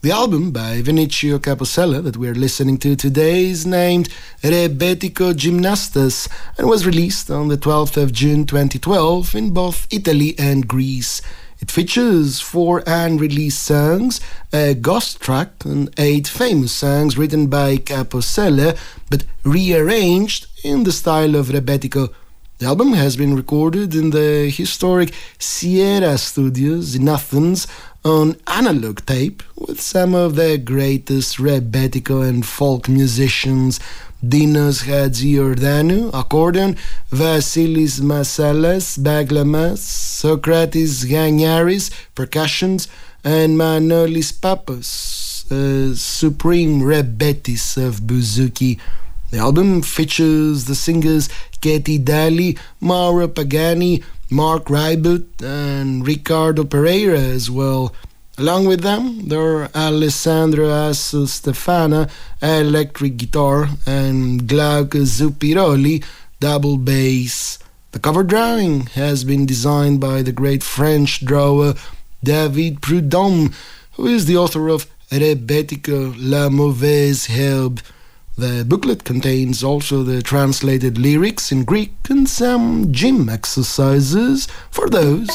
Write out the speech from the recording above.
The album by Vinicio Capossela that we're listening to today is named Rebetiko Gymnastas and was released on the 12th of June 2012 in both Italy and Greece. It features 4 unreleased songs, a ghost track, and 8 famous songs written by Capossela but rearranged in the style of Rebetiko. The album has been recorded in the historic Sierra Studios in Athens on analog tape with some of the greatest Rebetiko and folk musicians: Dinos Hadjiordanu, accordion; Vasilis Masalas, baglamas; Socrates Gagnaris, percussions; and Manolis Pappas, supreme rebetis of bouzouki. The album features the singers Katie Daly, Mauro Pagani, Mark Ribot, and Ricardo Pereira as well. Along with them, there are Alessandro Asso Stefana, electric guitar, and Glauco Zuppiroli, double bass. The cover drawing has been designed by the great French drawer David Prudhomme, who is the author of Rebetiko, La Mauvaise Herbe. The booklet contains also the translated lyrics in Greek and some gym exercises for those